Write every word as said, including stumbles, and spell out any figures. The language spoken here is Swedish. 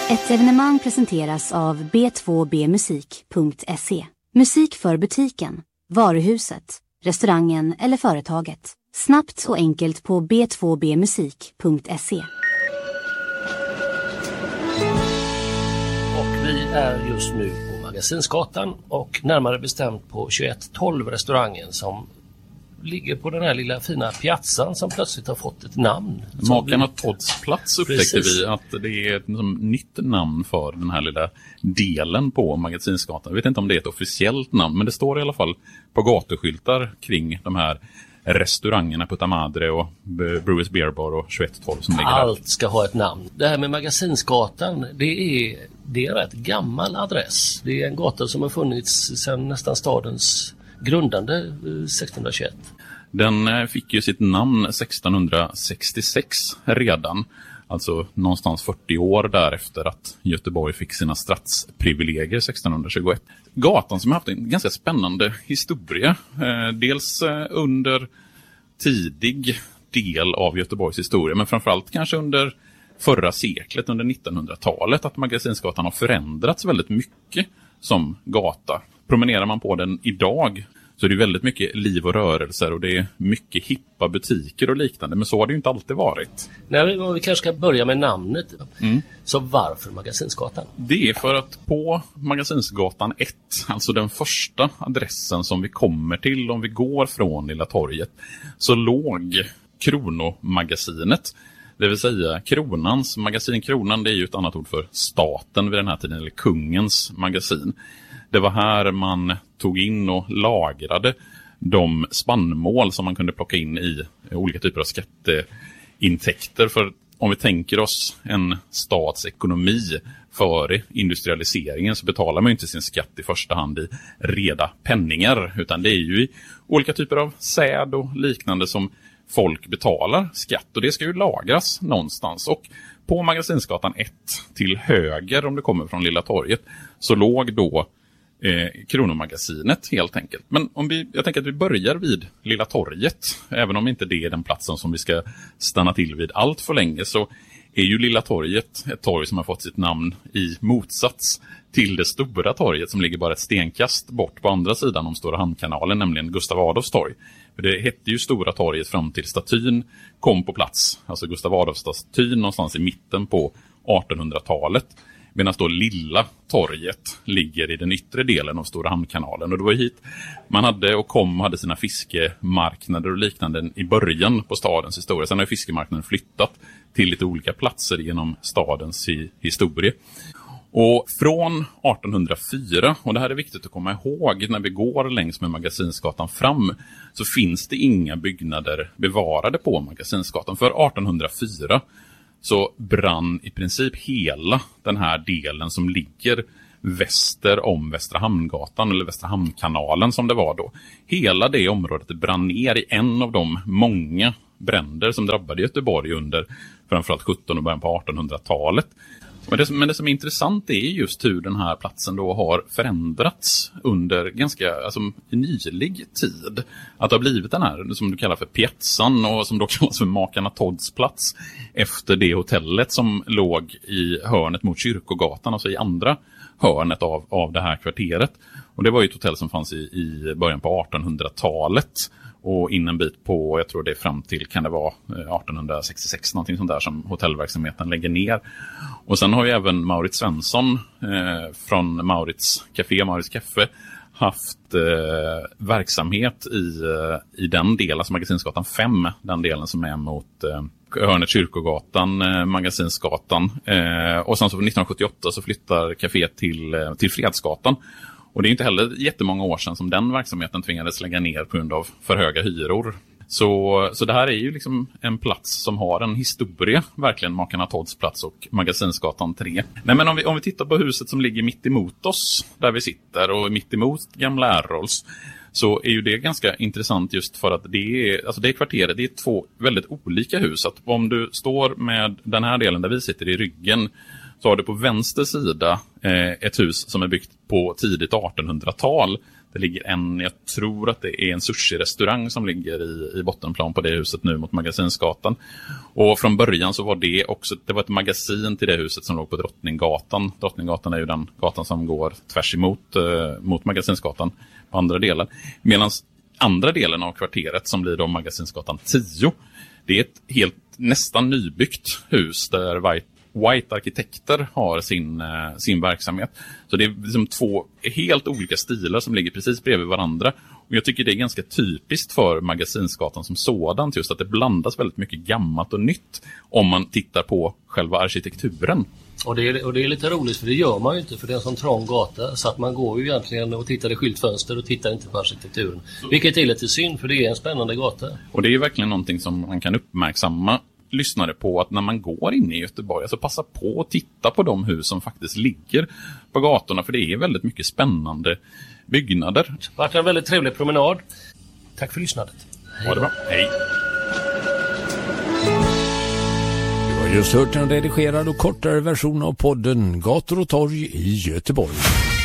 Ett evenemang presenteras av b två b musik punkt se. Musik för butiken, varuhuset, restaurangen eller företaget. Snabbt och enkelt på b två b musik punkt se. Och vi är just nu på Magasinsgatan och närmare bestämt på tjugoett tolv restaurangen som ligger på den här lilla fina piazzan som plötsligt har fått ett namn. Makarna Todds plats upptäckte Precis. vi att det är ett liksom, nytt namn för den här lilla delen på Magasinsgatan. Jag vet inte om det är ett officiellt namn, men det står i alla fall på gatuskyltar kring de här restaurangerna Puta Madre och Brewers Beer Bar och tjugoett tolv som ligger där. Allt ska ha ett namn. Det här med Magasinsgatan, det är, det är en rätt gammal adress. Det är en gata som har funnits sedan nästan stadens grundande sextonhundratjugoett. Den fick ju sitt namn sextonhundrasextiosex redan, alltså någonstans fyrtio år därefter att Göteborg fick sina stadsprivilegier sextonhundratjugoett. Gatan som har haft en ganska spännande historia, eh, dels under tidig del av Göteborgs historia, men framförallt kanske under förra seklet, under nittonhundratalet, att Magasinsgatan har förändrats väldigt mycket som gata. Promenerar man på den idag så är det väldigt mycket liv och rörelser och det är mycket hippa butiker och liknande. Men så har det ju inte alltid varit. Nej, vi kanske ska börja med namnet. Mm. Så varför Magasinsgatan? Det är för att på Magasinsgatan ett, alltså den första adressen som vi kommer till om vi går från Lilla torget, så låg Kronomagasinet. Det vill säga Kronans magasin. Kronan, det är ju ett annat ord för staten vid den här tiden, eller kungens magasin. Det var här man tog in och lagrade de spannmål som man kunde plocka in i olika typer av skatteintäkter. För om vi tänker oss en stats ekonomi före industrialiseringen så betalar man ju inte sin skatt i första hand i reda penningar, utan det är ju i olika typer av säd och liknande som folk betalar skatt, och det ska ju lagras någonstans. Och på Magasinsgatan ett till höger, om det kommer från Lilla torget, så låg då eh, Kronomagasinet helt enkelt. Men om vi, jag tänker att vi börjar vid Lilla torget, även om inte det är den platsen som vi ska stanna till vid allt för länge, så är ju Lilla torget ett torg som har fått sitt namn i motsats till det stora torget som ligger bara ett stenkast bort på andra sidan om Stora Hamnkanalen, nämligen Gustav Adolfs torg. För det hette ju Stora torget fram till statyn kom på plats, alltså Gustav Adolfs statyn någonstans i mitten på artonhundratalet. Medan då Lilla torget ligger i den yttre delen av Stora Hamnkanalen. Och det var hit man hade och kom hade sina fiskemarknader och liknande i början på stadens historia. Sen har fiskemarknaden flyttat till lite olika platser genom stadens historia. Och från artonhundrafyra, och det här är viktigt att komma ihåg när vi går längs med Magasinsgatan fram, så finns det inga byggnader bevarade på Magasinsgatan. För artonhundrafyra så brann i princip hela den här delen som ligger väster om Västra Hamngatan, eller Västra Hamnkanalen som det var då. Hela det området brann ner i en av de många bränder som drabbade Göteborg under framförallt sjuttonhundra- och början på artonhundratalet. Men det, men det som är intressant är just hur den här platsen då har förändrats under ganska alltså, nylig tid. Att det har blivit den här som du kallar för piazzan och som då kallas för Makarna Todds plats efter det hotellet som låg i hörnet mot Kyrkogatan, alltså i andra hörnet av, av det här kvarteret. Och det var ju ett hotell som fanns i, i början på artonhundratalet. Och in en bit på, jag tror det är fram till, kan det vara artonhundrasextiosex, någonting sånt där som hotellverksamheten lägger ner. Och sen har ju även Maurits Svensson eh, från Maurits Café, Maurits Café, haft eh, verksamhet i, eh, i den delen, alltså Magasinsgatan fem, den delen som är mot eh, hörnet Kyrkogatan, eh, Magasinsgatan. Eh, och sen så nittonhundrasjuttioåtta så flyttar caféet till, eh, till Fredsgatan. Och det är inte heller jättemånga år sedan som den verksamheten tvingades lägga ner på grund av för höga hyror. Så, så det här är ju liksom en plats som har en historia, verkligen Makarna Todds plats och Magasinsgatan tre. Nej, men om vi, om vi tittar på huset som ligger mitt emot oss, där vi sitter, och mitt emot gamla Errols, så är ju det ganska intressant just för att det är, alltså det kvarteret, det är två väldigt olika hus. Att om du står med den här delen där vi sitter i ryggen, så har du på vänster sida eh, ett hus som är byggt på tidigt artonhundratal. Det ligger en, jag tror att det är en sushi-restaurang som ligger i, i bottenplan på det huset nu mot Magasinsgatan. Och från början så var det också, det var ett magasin till det huset som låg på Drottninggatan. Drottninggatan är ju den gatan som går tvärs emot eh, mot Magasinsgatan på andra delen. Medan andra delen av kvarteret som blir då Magasinsgatan tio, det är ett helt nästan nybyggt hus där White, White arkitekter har sin, eh, sin verksamhet. Så det är liksom två helt olika stilar som ligger precis bredvid varandra. Och jag tycker det är ganska typiskt för Magasinsgatan som sådant, just att det blandas väldigt mycket gammalt och nytt om man tittar på själva arkitekturen. Och det, är, och det är lite roligt, för det gör man ju inte, för det är en sån trång gata, så att man går ju egentligen och tittar i skyltfönster och tittar inte på arkitekturen. Vilket är lite synd, för det är en spännande gata. Och det är ju verkligen någonting som man kan uppmärksamma lyssnare på, att när man går in i Göteborg, alltså passa på att titta på de hus som faktiskt ligger på gatorna, för det är väldigt mycket spännande byggnader. Det har varit en väldigt trevlig promenad. Tack för lyssnandet. Hej. Ha det bra. Hej. Du har just hört en redigerad och kortare version av podden Gator och torg i Göteborg.